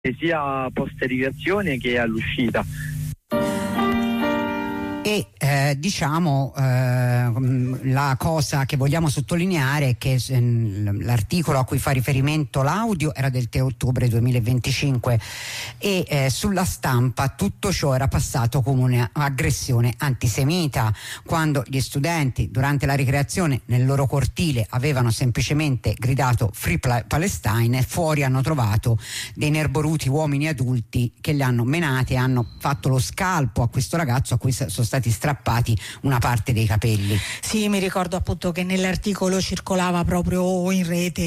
sia post ricreazione che all'uscita. E la cosa che vogliamo sottolineare è che l'articolo a cui fa riferimento l'audio era del 3 ottobre 2025 e sulla stampa tutto ciò era passato come un'aggressione antisemita, quando gli studenti durante la ricreazione nel loro cortile avevano semplicemente gridato Free Palestine e fuori hanno trovato dei nerboruti uomini adulti che li hanno menati e hanno fatto lo scalpo a questo ragazzo a cui sono stati strappati una parte dei capelli. Sì, mi ricordo appunto che nell'articolo circolava proprio in rete,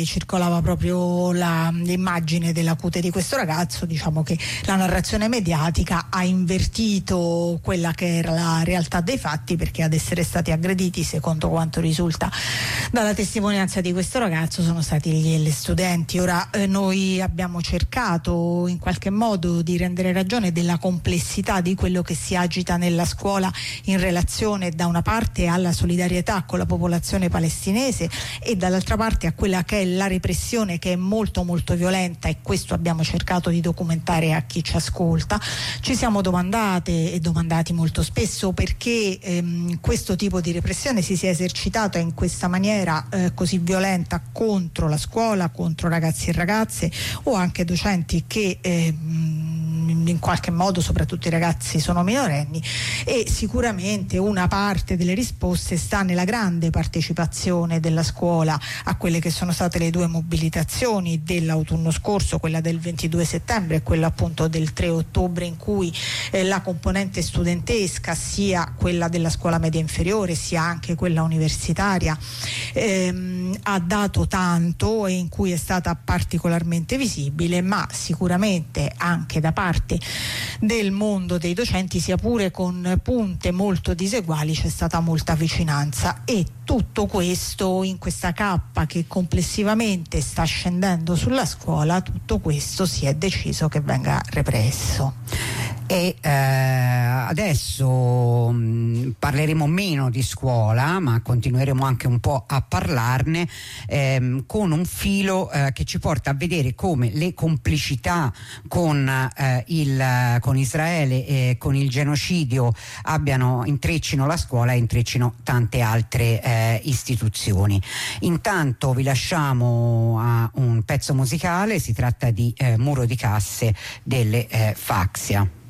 l'immagine della cute di questo ragazzo. Diciamo che la narrazione mediatica ha invertito quella che era la realtà dei fatti, perché ad essere stati aggrediti, secondo quanto risulta dalla testimonianza di questo ragazzo, sono stati gli studenti. Ora noi abbiamo cercato in qualche modo di rendere ragione della complessità di quello che si agita nella scuola in relazione da una parte alla solidarietà con la popolazione palestinese e dall'altra parte a quella che è la repressione, che è molto molto violenta, e questo abbiamo cercato di documentare a chi ci ascolta. Ci siamo domandate e domandati molto spesso perché questo tipo di repressione si sia esercitata in questa maniera così violenta contro la scuola, contro ragazzi e ragazze o anche docenti che in qualche modo, soprattutto i ragazzi, sono minorenni, e sicuramente una parte delle risposte sta nella grande partecipazione della scuola a quelle che sono state le due mobilitazioni dell'autunno scorso, quella del 22 settembre e quella appunto del 3 ottobre, in cui la componente studentesca, sia quella della scuola media inferiore sia anche quella universitaria, ha dato tanto e in cui è stata particolarmente visibile, ma sicuramente anche da parte del mondo dei docenti, sia pure con punte molto diseguali, c'è stata molta vicinanza. E tutto questo in questa cappa che complessivamente sta scendendo sulla scuola, tutto questo si è deciso che venga represso. E adesso parleremo meno di scuola, ma continueremo anche un po' a parlarne con un filo che ci porta a vedere come le complicità con Israele e con il genocidio intreccino la scuola e intreccino tante altre istituzioni. Intanto vi lasciamo a un pezzo musicale, si tratta di Muro di casse delle Faxia.